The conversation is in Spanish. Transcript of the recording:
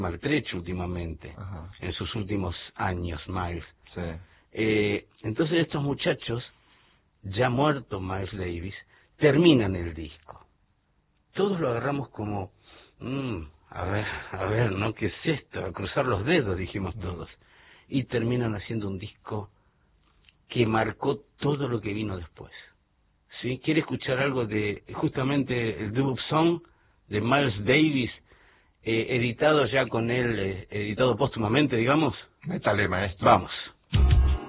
maltrecho últimamente, Ajá. en sus últimos años, Miles. Sí. Entonces estos muchachos, ya muerto Miles Davis, terminan el disco. Todos lo agarramos como, a ver, ¿no? ¿Qué es esto? A cruzar los dedos, dijimos todos. Y terminan haciendo un disco que marcó todo lo que vino después. ¿Sí? ¿Quiere escuchar algo de justamente el debut song de Miles Davis, editado ya con él, editado póstumamente, digamos? Métale, maestro. Vamos.